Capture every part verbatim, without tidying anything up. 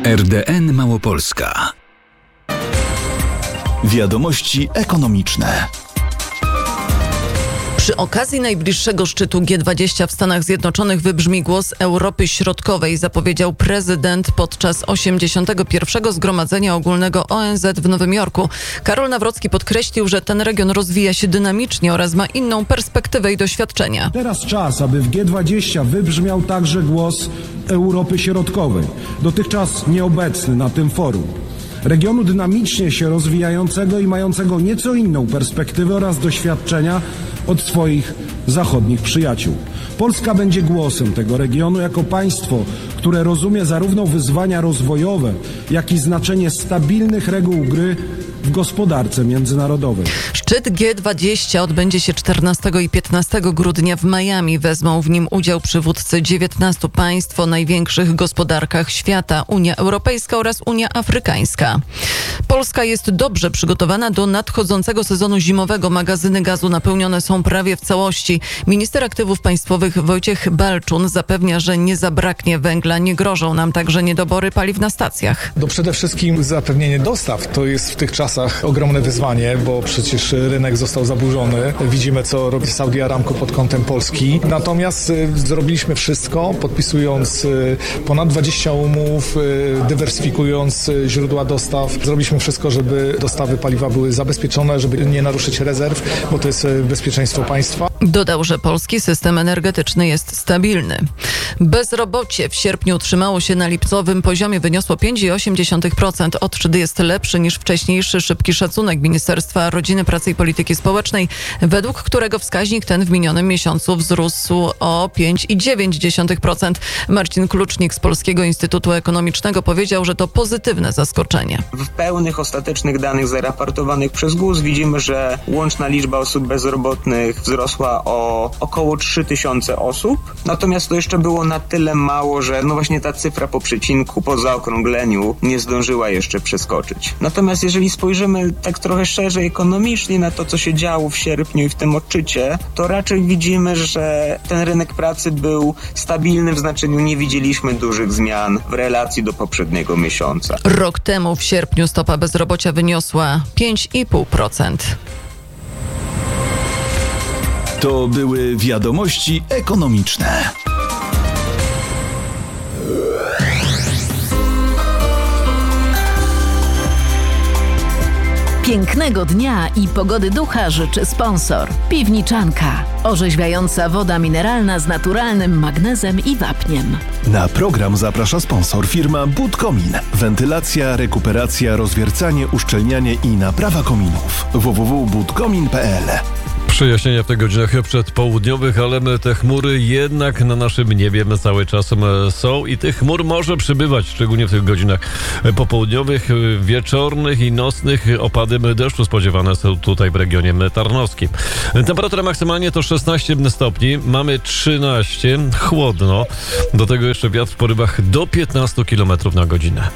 R D N Małopolska. Wiadomości ekonomiczne. Przy okazji najbliższego szczytu G dwadzieścia w Stanach Zjednoczonych wybrzmi głos Europy Środkowej, zapowiedział prezydent podczas osiemdziesiątego pierwszego Zgromadzenia Ogólnego O N Z w Nowym Jorku. Karol Nawrocki podkreślił, że ten region rozwija się dynamicznie oraz ma inną perspektywę i doświadczenia. Teraz czas, aby w G dwadzieścia wybrzmiał także głos Europy Środkowej, dotychczas nieobecny na tym forum. Regionu dynamicznie się rozwijającego i mającego nieco inną perspektywę oraz doświadczenia od swoich zachodnich przyjaciół. Polska będzie głosem tego regionu jako państwo, które rozumie zarówno wyzwania rozwojowe, jak i znaczenie stabilnych reguł gry w gospodarce międzynarodowej. Szczyt G dwadzieścia odbędzie się czternastego i piętnastego grudnia w Miami. Wezmą w nim udział przywódcy dziewiętnastu państw o największych gospodarkach świata, Unia Europejska oraz Unia Afrykańska. Polska jest dobrze przygotowana do nadchodzącego sezonu zimowego. Magazyny gazu napełnione są prawie w całości. Minister Aktywów Państwowych Wojciech Balczun zapewnia, że nie zabraknie węgla. Nie grożą nam także niedobory paliw na stacjach. No przede wszystkim zapewnienie dostaw to jest w tych czasach ogromne wyzwanie, bo przecież rynek został zaburzony. Widzimy, co robi Saudi Aramco pod kątem Polski. Natomiast y, zrobiliśmy wszystko, podpisując y, ponad dwadzieścia umów, y, dywersyfikując y, źródła dostaw. Zrobiliśmy wszystko, żeby dostawy paliwa były zabezpieczone, żeby nie naruszyć rezerw, bo to jest y, bezpieczeństwo państwa. Dodał, że polski system energetyczny jest stabilny. Bezrobocie w sierpniu utrzymało się na lipcowym poziomie, wyniosło pięć przecinek osiem procent. Odczyt jest lepszy niż wcześniejszy szybki szacunek Ministerstwa Rodziny, Pracy i Polityki Społecznej, według którego wskaźnik ten w minionym miesiącu wzrósł o pięć przecinek dziewięć procent. Marcin Klucznik z Polskiego Instytutu Ekonomicznego powiedział, że to pozytywne zaskoczenie. W pełnych, ostatecznych danych zaraportowanych przez G U S widzimy, że łączna liczba osób bezrobotnych wzrosła o około trzy tysiące osób. Natomiast to jeszcze było na tyle mało, że no właśnie ta cyfra po przecinku, po zaokrągleniu nie zdążyła jeszcze przeskoczyć. Natomiast jeżeli spojrzymy tak trochę szerzej ekonomicznie na to, co się działo w sierpniu i w tym odczycie, to raczej widzimy, że ten rynek pracy był stabilny, w znaczeniu nie widzieliśmy dużych zmian w relacji do poprzedniego miesiąca. Rok temu w sierpniu stopa bezrobocia wyniosła pięć przecinek pięć procent. To były wiadomości ekonomiczne. Pięknego dnia i pogody ducha życzy sponsor. Piwniczanka. Orzeźwiająca woda mineralna z naturalnym magnezem i wapniem. Na program zaprasza sponsor firma Budkomin. Wentylacja, rekuperacja, rozwiercanie, uszczelnianie i naprawa kominów. w w w kropka budkomin kropka p l. Przejaśnienia w tych godzinach przedpołudniowych, ale te chmury jednak na naszym niebie cały czas są i tych chmur może przybywać, szczególnie w tych godzinach popołudniowych, wieczornych i nocnych. Opady deszczu spodziewane są tutaj w regionie tarnowskim. Temperatura maksymalnie to szesnaście stopni, mamy trzynaście, chłodno, do tego jeszcze wiatr w porywach do piętnaście kilometrów na godzinę.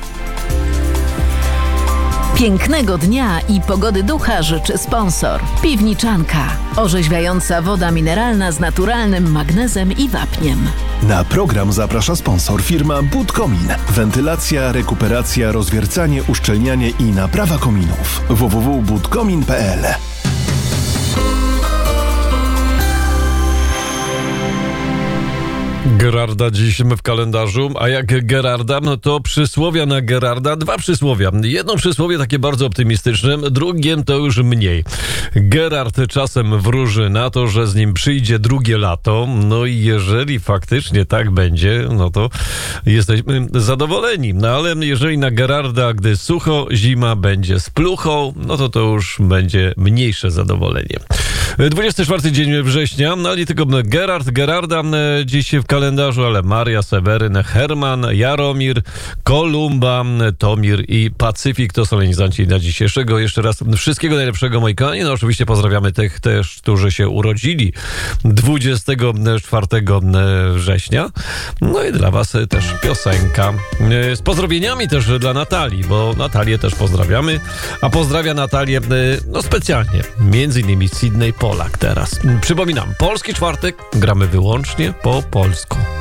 Pięknego dnia i pogody ducha życzy sponsor. Piwniczanka. Orzeźwiająca woda mineralna z naturalnym magnezem i wapniem. Na program zaprasza sponsor firma Budkomin. Wentylacja, rekuperacja, rozwiercanie, uszczelnianie i naprawa kominów. w w w kropka budkomin kropka p l. Gerarda dziś w kalendarzu, a jak Gerarda, no to przysłowia na Gerarda, dwa przysłowia. Jedno przysłowie takie bardzo optymistyczne, drugie to już mniej. Gerard czasem wróży na to, że z nim przyjdzie drugie lato, no i jeżeli faktycznie tak będzie, no to jesteśmy zadowoleni. No ale jeżeli na Gerarda, gdy sucho, zima będzie z pluchą, no to to już będzie mniejsze zadowolenie. dwudziesty czwarty dzień września, no nie tylko Gerard, Gerarda dziś w kalendarzu, ale Maria, Seweryn, Herman, Jaromir, Kolumba, Tomir i Pacyfik to solenizanci na dzisiejszego. Jeszcze raz wszystkiego najlepszego, moi kochani. No oczywiście pozdrawiamy tych też, którzy się urodzili dwudziestego czwartego września. No i dla was też piosenka z pozdrowieniami też dla Natalii, bo Natalię też pozdrawiamy, a pozdrawia Natalię no specjalnie, między innymi Sydney Polak teraz. Przypominam, Polski Czwartek gramy wyłącznie po polsku.